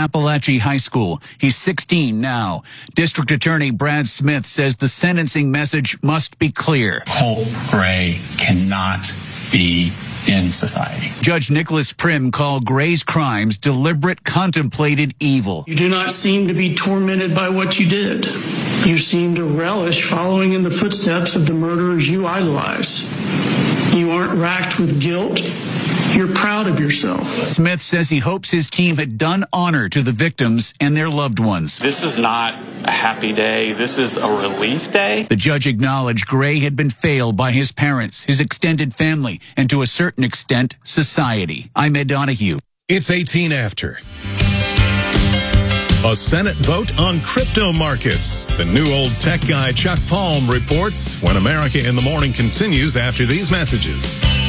Appalachia High School. He's 16 now. District Attorney Brad Smith says the sentencing message must be clear. Colt Gray cannot be in society. Judge Nicholas Prim called Gray's crimes deliberate, contemplated evil. You do not seem to be tormented by what you did. You seem to relish following in the footsteps of the murderers you idolize. You aren't racked with guilt. You're proud of yourself. Smith says he hopes his team had done honor to the victims and their loved ones. This is not a happy day. This is a relief day. The judge acknowledged Gray had been failed by his parents, his extended family, and to a certain extent, society. I'm Ed Donahue. It's 18 after. A Senate vote on crypto markets. The new old tech guy Chuck Palm reports when America in the Morning continues after these messages.